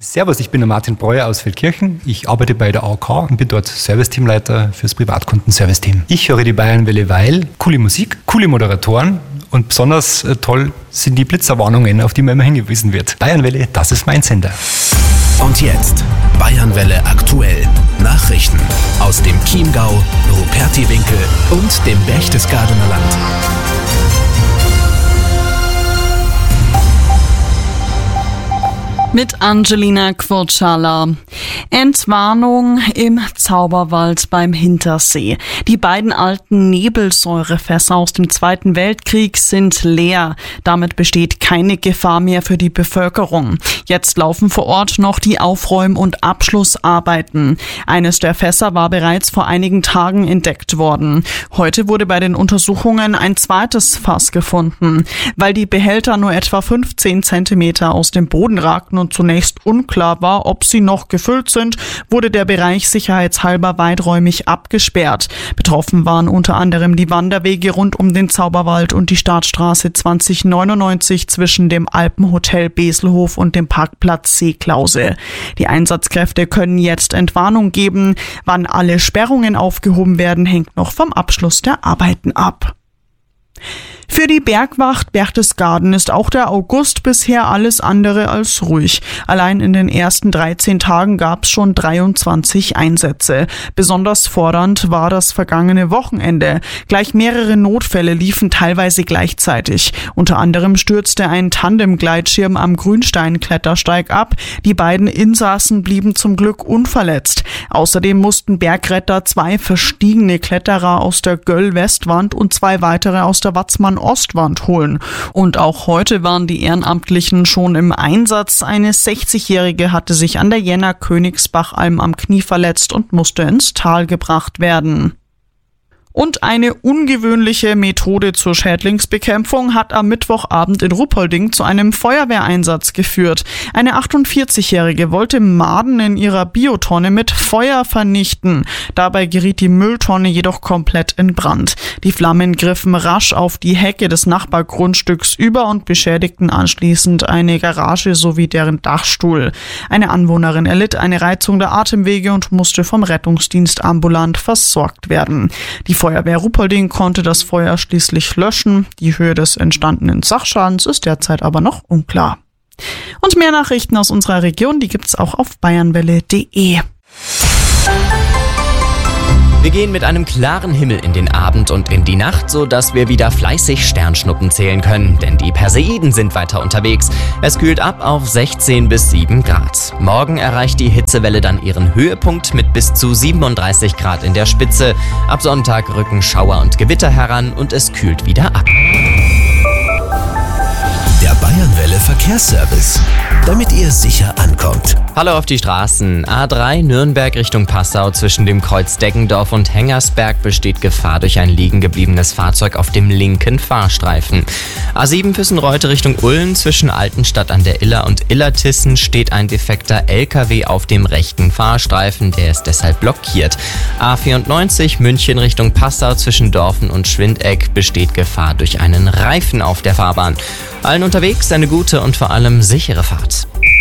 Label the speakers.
Speaker 1: Servus, ich bin der Martin Breuer aus Feldkirchen. Ich arbeite bei der AOK und bin dort Serviceteamleiter fürs Privatkundenservice-Team. Ich höre die Bayernwelle, weil coole Musik, coole Moderatoren und besonders toll sind die Blitzerwarnungen, auf die man immer hingewiesen wird. Bayernwelle, das ist mein Sender.
Speaker 2: Und jetzt Bayernwelle aktuell. Nachrichten aus dem Chiemgau, Rupertiwinkel und dem Berchtesgadener Land.
Speaker 3: Mit Angelina Quorczala. Entwarnung im Zauberwald beim Hintersee. Die beiden alten Nebelsäurefässer aus dem Zweiten Weltkrieg sind leer. Damit besteht keine Gefahr mehr für die Bevölkerung. Jetzt laufen vor Ort noch die Aufräum- und Abschlussarbeiten. Eines der Fässer war bereits vor einigen Tagen entdeckt worden. Heute wurde bei den Untersuchungen ein zweites Fass gefunden. Weil die Behälter nur etwa 15 Zentimeter aus dem Boden ragten und zunächst unklar war, ob sie noch gefüllt sind, wurde der Bereich sicherheitshalber weiträumig abgesperrt. Betroffen waren unter anderem die Wanderwege rund um den Zauberwald und die Startstraße 2099 zwischen dem Alpenhotel Beselhof und dem Parkplatz Seeklause. Die Einsatzkräfte können jetzt Entwarnung geben. Wann alle Sperrungen aufgehoben werden, hängt noch vom Abschluss der Arbeiten ab. Für die Bergwacht Berchtesgaden ist auch der August bisher alles andere als ruhig. Allein in den ersten 13 Tagen gab es schon 23 Einsätze. Besonders fordernd war das vergangene Wochenende. Gleich mehrere Notfälle liefen teilweise gleichzeitig. Unter anderem stürzte ein Tandemgleitschirm am Grünstein-Klettersteig ab. Die beiden Insassen blieben zum Glück unverletzt. Außerdem mussten Bergretter 2 verstiegene Kletterer aus der Göll-Westwand und 2 weitere aus der Watzmann-Ostwand holen. Und auch heute waren die Ehrenamtlichen schon im Einsatz. Eine 60-Jährige hatte sich an der Jenner Königsbachalm am Knie verletzt und musste ins Tal gebracht werden. Und eine ungewöhnliche Methode zur Schädlingsbekämpfung hat am Mittwochabend in Ruppolding zu einem Feuerwehreinsatz geführt. Eine 48-Jährige wollte Maden in ihrer Biotonne mit Feuer vernichten. Dabei geriet die Mülltonne jedoch komplett in Brand. Die Flammen griffen rasch auf die Hecke des Nachbargrundstücks über und beschädigten anschließend eine Garage sowie deren Dachstuhl. Eine Anwohnerin erlitt eine Reizung der Atemwege und musste vom Rettungsdienst ambulant versorgt werden. Die Feuerwehr Ruppolding konnte das Feuer schließlich löschen. Die Höhe des entstandenen Sachschadens ist derzeit aber noch unklar. Und mehr Nachrichten aus unserer Region, die gibt's auch auf bayernwelle.de.
Speaker 4: Wir gehen mit einem klaren Himmel in den Abend und in die Nacht, sodass wir wieder fleißig Sternschnuppen zählen können, denn die Perseiden sind weiter unterwegs. Es kühlt ab auf 16 bis 7 Grad. Morgen erreicht die Hitzewelle dann ihren Höhepunkt mit bis zu 37 Grad in der Spitze. Ab Sonntag rücken Schauer und Gewitter heran und es kühlt wieder ab.
Speaker 2: Der Bayernwelle Verkehrsservice, damit ihr sicher ankommt.
Speaker 4: Hallo auf die Straßen. A3 Nürnberg Richtung Passau zwischen dem Kreuz Deggendorf und Hengersberg besteht Gefahr durch ein liegen gebliebenes Fahrzeug auf dem linken Fahrstreifen. A7 Füssen-Reutte Richtung Ulm zwischen Altenstadt an der Iller und Illertissen steht ein defekter LKW auf dem rechten Fahrstreifen, der ist deshalb blockiert. A94 München Richtung Passau zwischen Dorfen und Schwindeck besteht Gefahr durch einen Reifen auf der Fahrbahn. Allen unterwegs eine gute und vor allem sichere Fahrt.